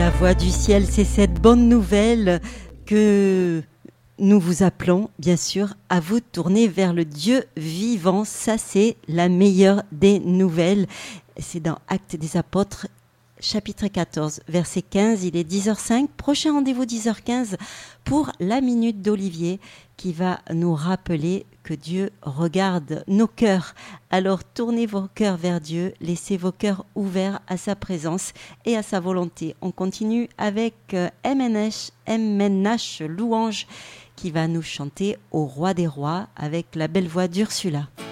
La voix du ciel, c'est cette bonne nouvelle que nous vous appelons, bien sûr, à vous tourner vers le Dieu vivant. Ça, c'est la meilleure des nouvelles. C'est dans Actes des Apôtres, chapitre 14, verset 15. Il est 10h05. Prochain rendez-vous 10h15 pour la Minute d'Olivier qui va nous rappeler que Dieu regarde nos cœurs. Alors tournez vos cœurs vers Dieu, laissez vos cœurs ouverts à sa présence et à sa volonté. On continue avec MNH Louange qui va nous chanter au Roi des Rois avec la belle voix d'Ursula.